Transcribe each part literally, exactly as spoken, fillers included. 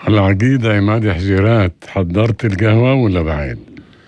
العقيد عماد حجيرات، حضرت القهوة ولا بعد؟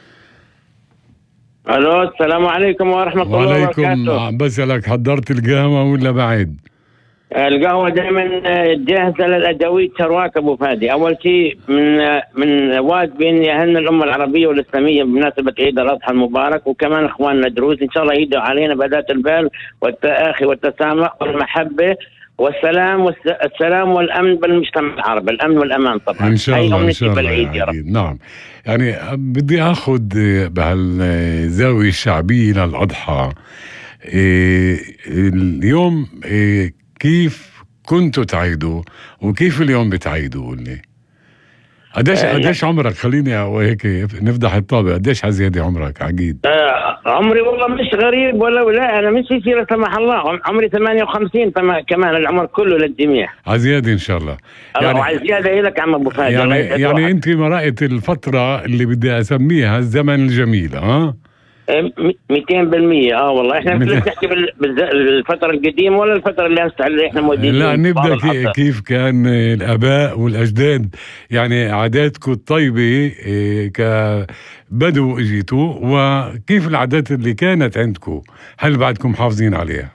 الو، السلام عليكم ورحمة الله وبركاته. وعليكم، بسألك حضرت القهوة ولا بعد؟ القهوة دائما جاهزة للأدوية شرواك أبو فادي. أول شيء من من واجبي إني أهنئ الأمة العربية والإسلامية بمناسبة عيد الأضحى المبارك، وكمان إخواننا الدروز إن شاء الله يهدوا علينا بذات البال والتآخي والتسامح والمحبة والسلام والسلام والأمن بالمجتمع العربي، الأمن والأمان طبعا. إن شاء الله إن شاء الله بالعيد يا رب. نعم، يعني بدي أخذ بهالزاوية الشعبية للأضحى. إيه اليوم إيه كيف كنتوا تعيدوا وكيف اليوم بتعيدوا؟ قولي قديش آه قديش عمرك؟ خليني هيك نفتح الطابة. قديش عزيادة عمرك عقيد؟ آه عمري والله مش غريب ولا لا، انا مش يصير سمح الله، عمري ثمانية وخمسين كمان، العمر كله للجميع. عزيادة ان شاء الله. يعني عزيادة لك عم ابو فادي. يعني يعني انت مرأت الفترة اللي بدي اسميها الزمن الجميل. ها مئتين بالمية. اه والله احنا مش نحكي بالفترة القديمة ولا الفترة اللي هسه اللي احنا موجودين. لا نبدا كي كيف كان الاباء والاجداد، يعني عاداتكم الطيبة كبدو اجيتوا، وكيف العادات اللي كانت عندكم هل بعدكم حافظين عليها؟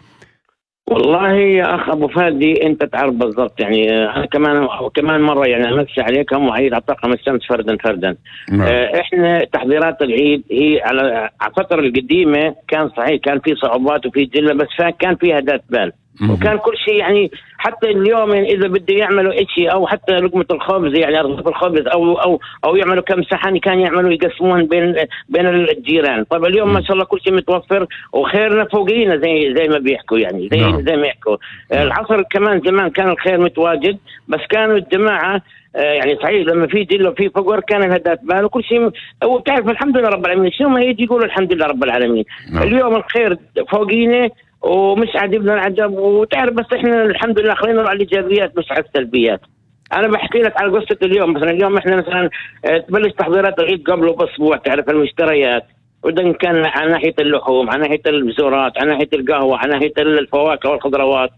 والله يا اخ ابو فادي انت تعرف بالضبط، يعني انا كمان كمان مره يعني امسي عليكم وعيد على طاقم الشمس فردا فردا. اه احنا تحضيرات العيد هي على الفتره القديمه كان صحيح كان في صعوبات وفي جله، بس كان فيها ذات بال وكان كل شيء. يعني حتى اليوم يعني اذا بده يعملوا شيء او حتى لقمه الخبز، يعني رغيف الخبز او او او يعملوا كم صحن كان يعملوا يقسموهم بين بين الجيران. طيب اليوم ما شاء الله كل شيء متوفر وخيرنا فوقينا زي زي ما بيحكوا، يعني زي نعم. زي ما يحكوا العصر كمان زمان كان الخير متواجد، بس كانوا الجماعه يعني صحيح لما في جل وفي فقر كان الهدات بال وكل شيء. وبتعرف الحمد لله رب العالمين، شنو ما يجي يقولوا الحمد لله رب العالمين. نعم. اليوم الخير فوقينا ومش عاجبنا العجب، وتعرف بس احنا الحمد لله خلينا نروح على الايجابيات مش على السلبيات. انا بحكي لك على قصه اليوم مثلا. اليوم احنا مثلا تبلش تحضيرات العيد قبله باسبوع، تعرف المشتريات، وده كان على ناحيه اللحوم، على ناحيه البذورات، على ناحيه القهوه، على ناحيه الفواكه والخضروات،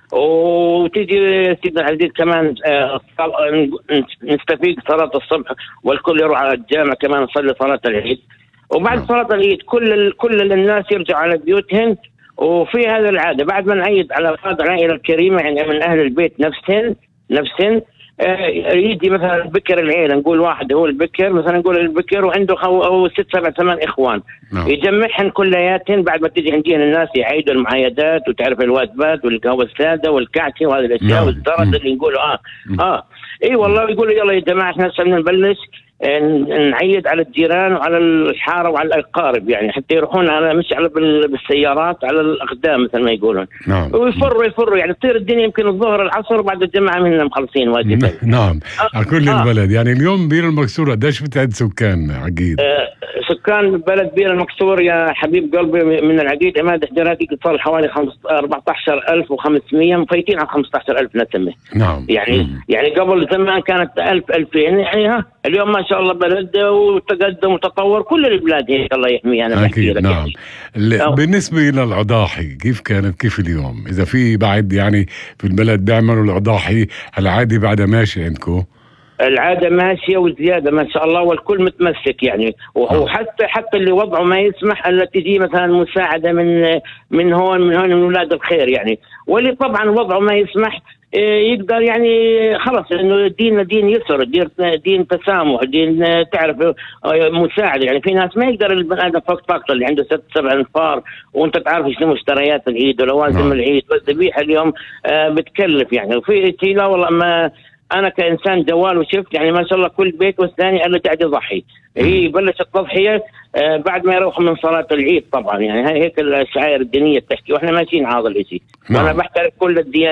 وتيجي سيدنا العزيز كمان نستفيد صلاه الصبح والكل يروح على الجامع كمان يصلي صلاه العيد. وبعد صلاه العيد كل كل الناس يرجعوا على بيوتهم. وفي هذا العاده بعد ما نعيد على افراد العائله الكريمه يعني من اهل البيت نفسهم نفسهم آه يجي مثلا بكر العيله، نقول واحد هو البكر مثلا، نقول البكر وعنده خو او ست سبع ثمان اخوان. نعم. يجمعهم كلياتهم بعد ما تيجي عندنا الناس يعيدوا المعايدات وتعرف الواجبات والقهوه الساده والكعكه وهذه الاشياء. نعم. والزرد اللي نقوله اه م. اه اي والله يقولوا يلا يا جماعه احنا هسه نبلش نعيد على الجيران وعلى الحاره وعلى الاقارب، يعني حتى يروحون على مش على بالسيارات، على الاقدام مثل ما يقولون. نعم. ويفروا يفروا يعني تصير الدنيا يمكن الظهر العصر بعد الجماعه مننا مخلصين واجبين. نعم. على كل آه. البلد. يعني اليوم بير المكسور قديش بتعد سكان عقيد؟ آه سكان بلد بير المكسور يا حبيب قلبي من العقيد عماد حجيرات صار حوالي أربعة عشر ألف وخمسمية، مفيتين على خمسة عشر ألف نسمه. نعم. يعني مم. يعني قبل زمان كانت ألف ألفين، يعني ها اليوم ما شاء الله بلد وتقدم وتطور كل البلاد هيك الله يحميها. أنا أكيد. نعم. يعني. بالنسبة للأضاحي كيف كانت كيف اليوم؟ إذا في بعد يعني في البلد بيعملوا الأضاحي العادي بعد ماشي عندكم؟ العادة ماشية وزيادة ما شاء الله، والكل متمسك يعني. وحتى حتى اللي وضعه ما يسمح الا تجي مثلا مساعدة من من هون من هون من اولاد الخير يعني. واللي طبعا وضعه ما يسمح يقدر يعني خلص، انه ديننا دين يسر، دين تسامح، دين تعرف مساعدة. يعني في ناس ما يقدر البني ادم فوق طاقته اللي عنده ست سبع انفار، وانت تعرف شنو مشتريات العيد ولوازم العيد والذبيحة اليوم بتكلف يعني. وفي شيء لا والله ما انا كانسان جوال وشفت يعني ما شاء الله كل بيت والثاني قال له قاعد يضحي. هي بلشت التضحيه آه بعد ما يروح من صلاه العيد طبعا، يعني هيك الشعائر الدينيه بتحكي، واحنا ماشيين على هذا الشيء. وانا بحترم كل الديانات.